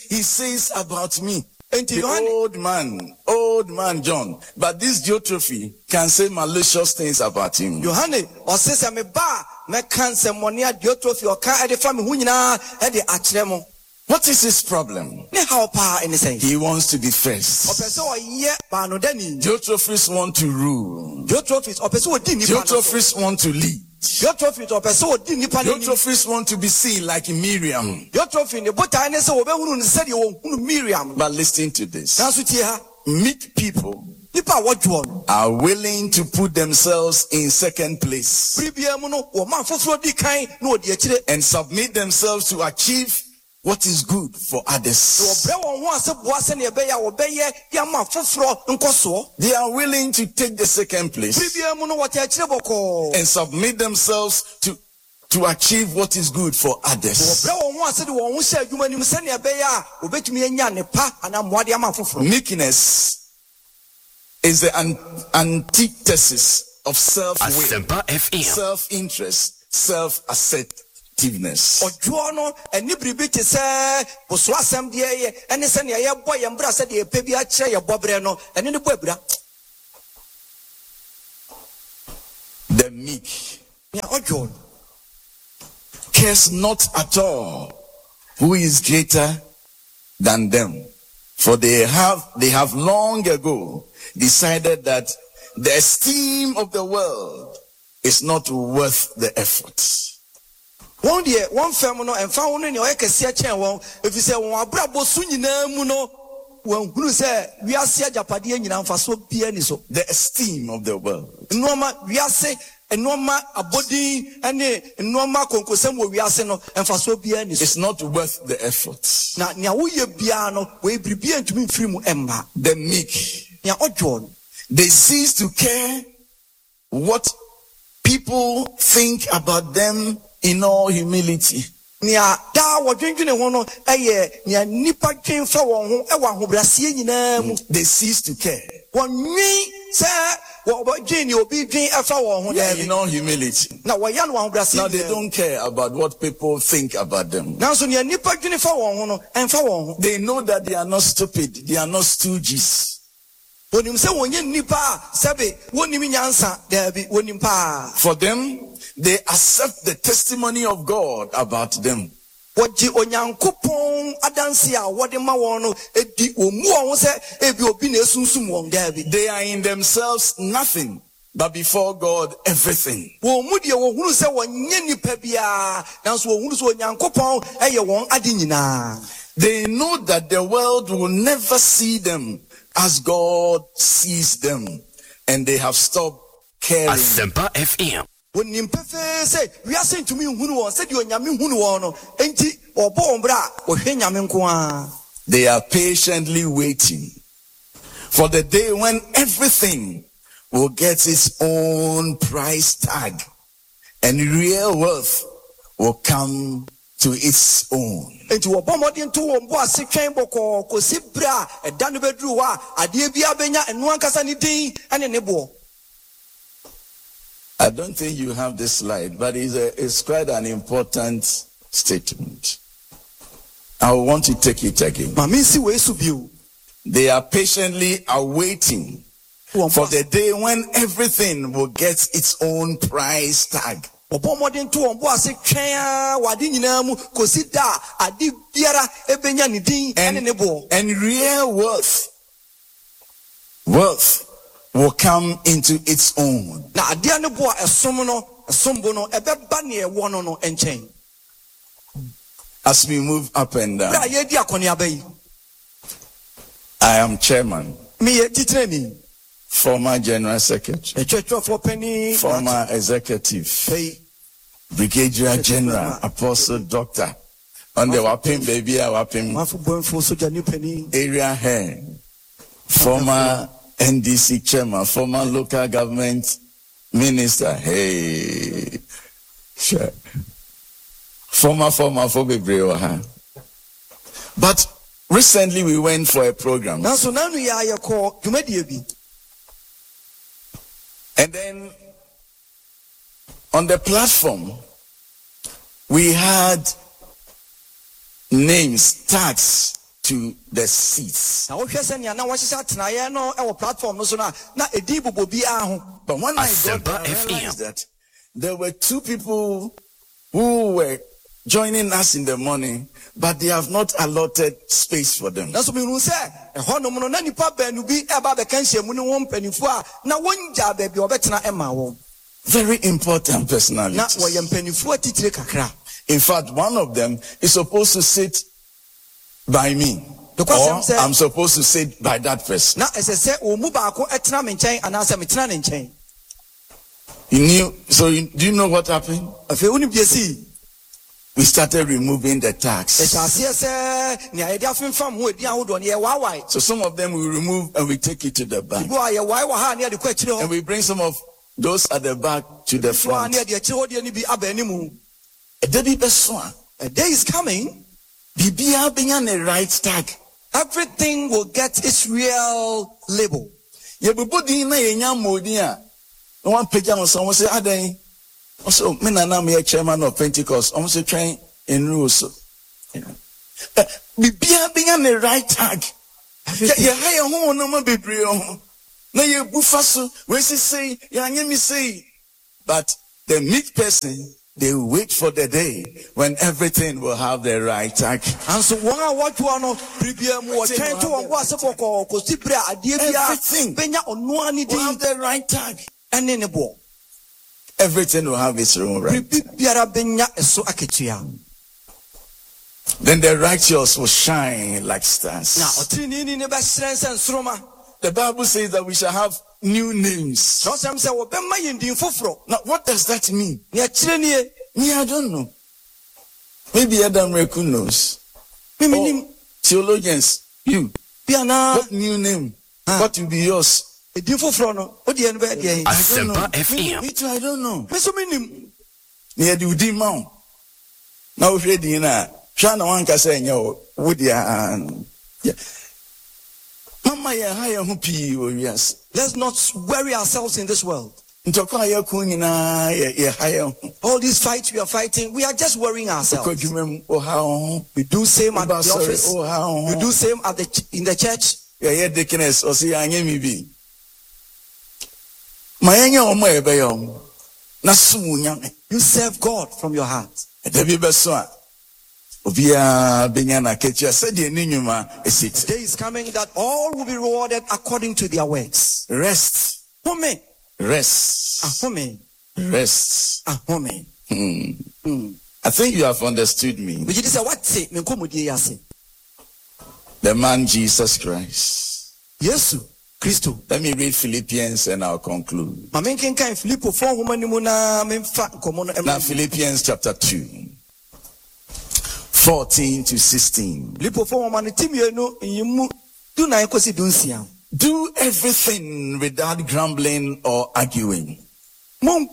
he says about me. The old man John. But this Diotrephes can say malicious things about him. Yohane, osese me ba me kan se monia Diotrephes o kan e de fa me hu nyina e de akyere mo. What is his problem? He wants to be first. Diotrephes want to rule. Diotrephes want to lead. Diotrephes want to be seen like Miriam. But listen to this. Meek people are willing to put themselves in second place and submit themselves to achieve what is good for others. They are willing to take the second place and submit themselves to achieve what is good for others. Meekness is the antithesis of self-will, self-interest, self-acceptance. Ojuono eni bribiti se boso asem de ye ene se ne ye boy mbra se de pe bi a kire ye bobre no ene ne boabura. The meek cares not at all who is greater than them, for they have long ago decided that the esteem of the world is not worth the effort. One day, one family and found in your Ekasia channel. If you say, one brabo sunina muno, when you say, we are Sia Japadian in Faso Pianiso, the esteem of the world. Norma, we are say, and Norma a body and Norma Concosem, we are saying, and Faso Pianis. It's not worth the efforts. Now, we piano, we prepare to be free Emma. The meek, they cease to care what people think about them. In all humility, they cease to care. Yeah, in all humility. Now they don't care about what people think about them. They know that they are not stupid. They are not stooges. For them, they accept the testimony of God about them. They are in themselves nothing, but before God everything. They know that the world will never see them as God sees them, and they have stopped caring. Asempa FM. When Nimpefe say, we are saying to me, who said you they are patiently waiting for the day when everything will get its own price tag and real worth will come to its own. I don't think you have this slide, but it's quite an important statement. I want to take it again. They are patiently awaiting for the day when everything will get its own price tag. And real worth will come into its own. As we move up and down, I am chairman, former general secretary, former executive, brigadier general, apostle, doctor, on the Wapim baby, Wapim, area head, former NDC chairman, former local government minister, hey, sure. Former for Bebreo. But recently we went for a program. And then on the platform we had names, tags to the seats. Na wohwɛ sɛ nea na wɔhyehyɛ atenaeɛ no ɛwɔ platform no so na ɛdi bobɔ biara ho. But when I got there, I realized that there were two people who were joining us in the morning, but they have not allotted space for them. Na so mehunu sɛ ɛhɔnom no na nipa baanu bi ɛba bɛka nhyiamu ne wɔn mpanyinfo a na wɔngya baabi a wɔbɛtena ɛma wɔn. Very important personalities. Na wɔyɛ mpanyinfo atitire kakra. In fact, one of them is supposed to sit by me. Or I'm supposed to sit by that person. Na ɛsɛ sɛ wɔn mu baako ɛtena me nkyɛn anaasɛ metena ne nkyɛn. Do you know what happened? Afei wonim deɛ si. We started removing the tags. So some of them we remove and we take it to the back. And we bring some of those at the back to the front. A day is coming. The right tag. Everything will get its real label. Also, me I'm a chairman of Pentecost. I'm also trying in rules. Be the right tag. You hire home no more be brio. No, you bufaso. When she say, me say, but the meek person, they wait for the day when everything will have the right tag. And so what you are not prepare more trying to what's up for everything. Will have the right tag. And in a ball. Everything will have its own right. Then the righteous will shine like stars. The Bible says that we shall have new names. Now, what does that mean? Me, I don't know. Maybe Adam Reku knows. Or theologians, you. What new name? What will be yours? I don't know. Me too, I don't know. Near the Udimon. Now, if you're dinner, Shana one can say, would you? Mama, yes. Let's not worry ourselves in this world. All these fights we are fighting, we are just worrying ourselves. We do same at the office. We do same in the church. Yeah, deaconess or see me. You serve God from your heart. The day is coming that all will be rewarded according to their works. Rest. Rest. Rest. I think you have understood me. The man Jesus Christ. Yes. Christo. Let me read Philippians and I'll conclude. Now Philippians chapter 2, 14 to 16. Do everything without grumbling or arguing, so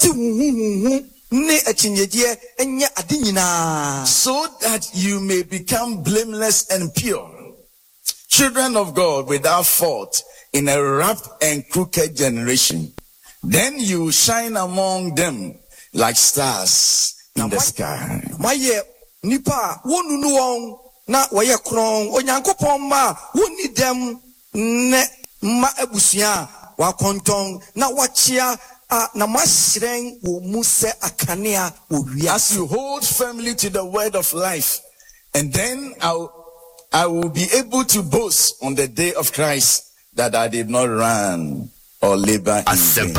that you may become blameless and pure, children of God without fault in a corrupt and crooked generation. Then you shine among them like stars in the sky. Nipa wonu na waye kron onyankopon ma woni dem ne ma abusua wa konton na wachia na mashren wo muse akanea wo wi. As you hold firmly to the word of life, and then I will be able to boast on the day of Christ that I did not run or labor in vain.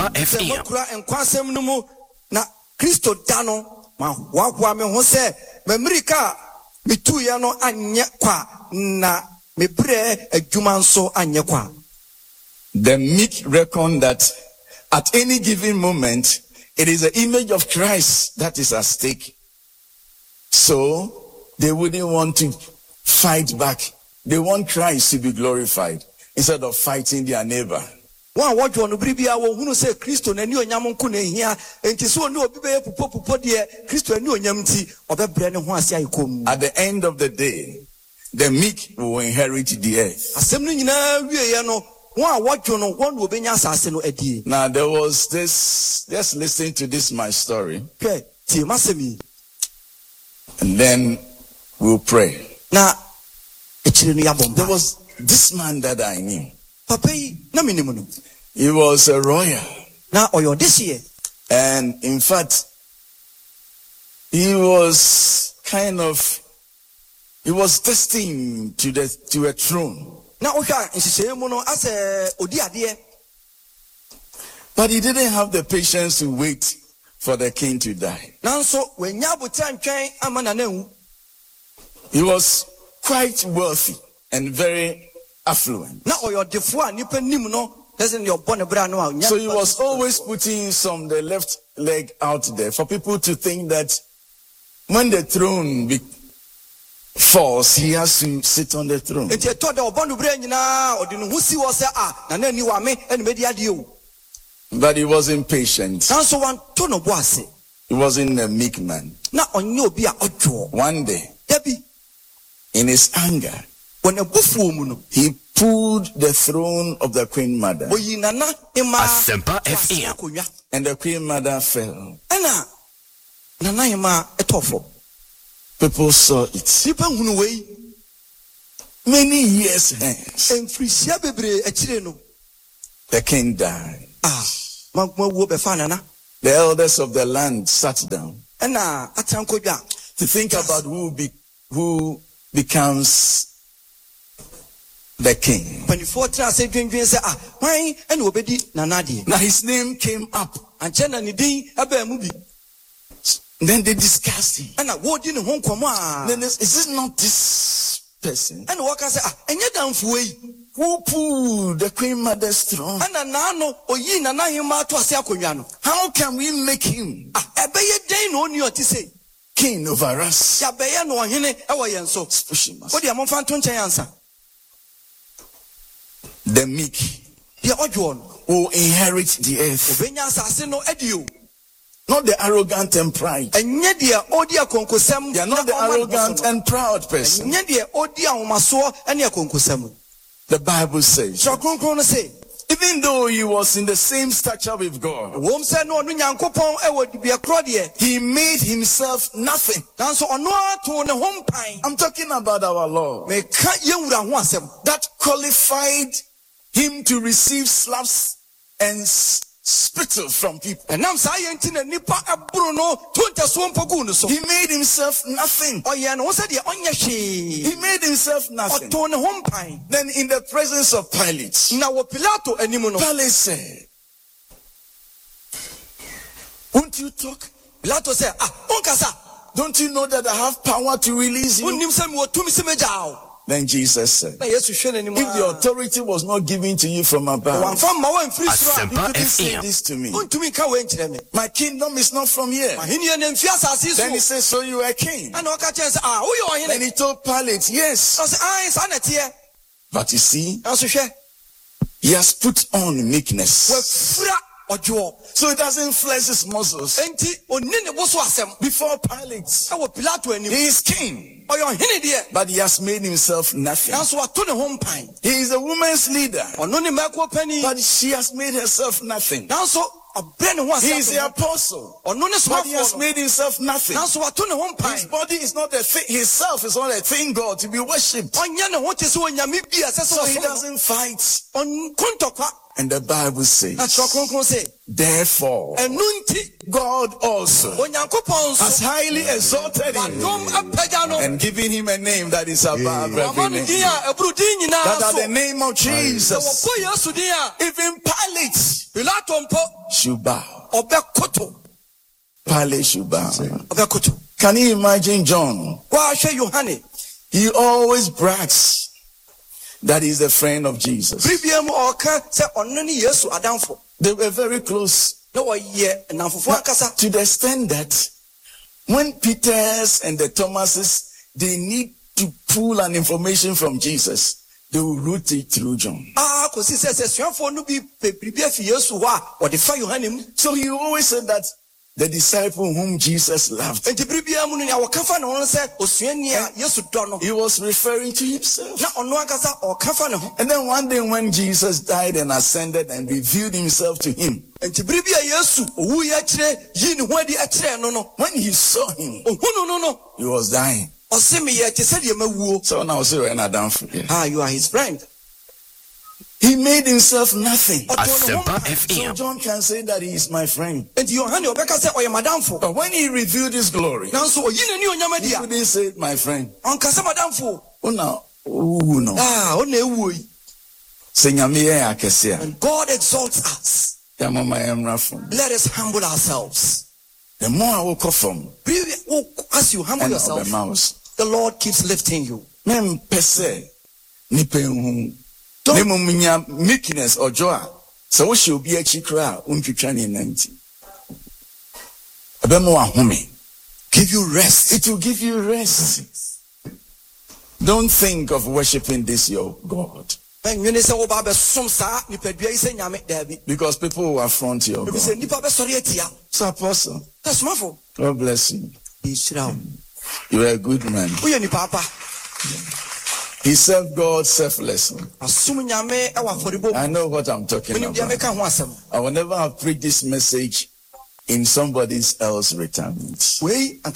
Na Kristo dano ma wa me ho se Memrika mituya no anye kwa na mebre adwuma nso anye kwa. The meek reckon that at any given moment it is the image of Christ that is at stake. So they wouldn't want to fight back. They want Christ to be glorified instead of fighting their neighbor. One watch on Bribia who say Christo and you Yamunkune here, and to so no Pupo dear Christo and you Yamti or the Brennan was I come. At the end of the day, the meek will inherit the earth. Assembling now, we know one watch on one will be assassin or a. Now there was this, just listen to this, my story. Okay, and then we'll pray. Now, it's There was this man that I knew. Papa yi na minimu no. He was a royal. Na oyo this year. And in fact, he was destined to a throne. Na ohwa nsise mu no ase odi ade. But he didn't have the patience to wait for the king to die. Nanso wenya buta ntwen amana na hu. He was quite wealthy and very affluent. Na oyo defo a nipa nim no. So he was always putting the left leg out there for people to think that when the throne falls, he has to sit on the throne. But he was impatient. He wasn't a meek man. One day, in his anger, he pulled the throne of the Queen Mother. Asempa FM. And the Queen Mother fell. People saw it. Many years hence, the king died. The elders of the land sat down to think about who becomes the king. Now his name came up. Then they discussed it. Then is it not this person who pulled the Queen Mother's throne? How can we make him king over us? The meek will inherit the earth. Not the arrogant and pride. They are not the arrogant and proud person. The Bible says, even though he was in the same stature with God, he made himself nothing. I'm talking about our Lord. That qualified him to receive slaps and spittle from people. He made himself nothing. He made himself nothing. Then in the presence of Pilate, Pilate said, won't you talk? Don't you know that I have power to release you? Then Jesus said, if the authority was not given to you from above, you couldn't say this to me. My kingdom is not from here. Then he said, so you are king? And he told Pilate, yes. But you see, he has put on meekness. So he doesn't flex his muscles. Before Pilate, he is king. But he has made himself nothing. He is a woman's leader. But she has made herself nothing. He is the apostle. But he has made himself nothing. His body is not a thing. Himself is not a thing, God, to be worshipped. So he doesn't fight. And the Bible says, therefore, God also has highly exalted him and given him a name that is above every name. That at the name of Jesus, even Pilate should bow. Pilate should bow. Can you imagine John? He always brags that he's a friend of Jesus. They were very close. To the extent that when Peters and the Thomases, they need to pull an information from Jesus, they will route it through John. So he always said that the disciple whom Jesus loved, he was referring to himself. And then one day when Jesus died and ascended and revealed himself to him, when he saw him, he was dying. So now say we're not down for it. You are his friend. He made himself nothing. Asempa So FM. John can say that he is my friend. And But when he revealed his glory, he couldn't say my friend. Oh no. And God exalts us. Let us humble ourselves. The more I will come from, As you humble yourself, the Lord keeps lifting you. Meekness or joy. So we should be a chikra, untwitwane 90. Give you rest. It will give you rest. Don't think of worshiping this your God. Because people will affront your God. So Apostle, God bless you. You are a good man. He served God selflessly. I know what I'm talking about. I will never have preached this message in somebody else's retirement. But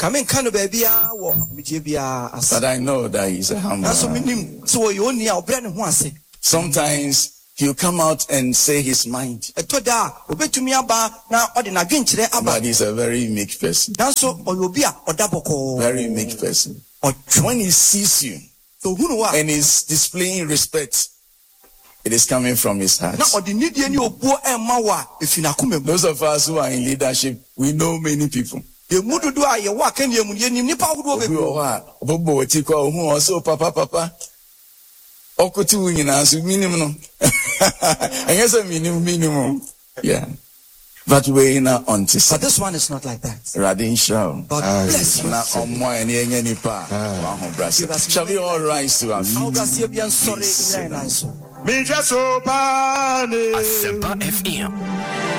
I know that he's a humble man. Sometimes he'll come out and say his mind. But he's a very meek person. Very meek person. When he sees you and is displaying respect, it is coming from his heart. Those of us who are in leadership, we know many people. Papa. Minimum. I guess a minimum. Yeah. But we're not on to. But this one is not like that. Radin Shao. God bless you. Shall we all rise to our feet? Asempa FM.